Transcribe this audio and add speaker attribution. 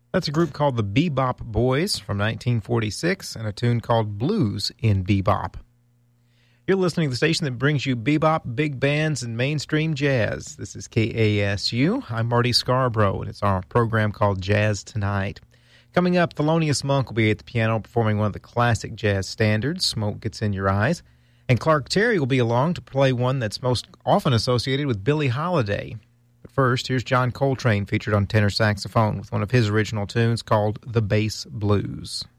Speaker 1: That's a group called the Bebop Boys from 1946 and a tune called Blues in Bebop. You're listening to the station that brings you bebop, big bands, and mainstream jazz. This is KASU. I'm Marty Scarborough, and it's our program called Jazz Tonight. Coming up, Thelonious Monk will be at the piano performing one of the classic jazz standards, Smoke Gets in Your Eyes. And Clark Terry will be along to play one that's most often associated with Billie Holiday. But first, here's John Coltrane featured on tenor saxophone with one of his original tunes called The Bass Blues.